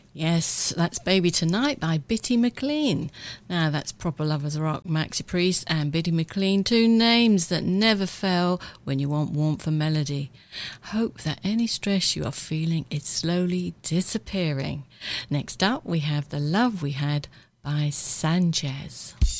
Yes, that's Baby Tonight by Bitty McLean. Now that's proper lovers rock. Maxi Priest and Bitty McLean, two names that never fail when you want warmth and melody. Hope that any stress you are feeling is slowly disappearing. Next up we have The Love We Had by Sanchez.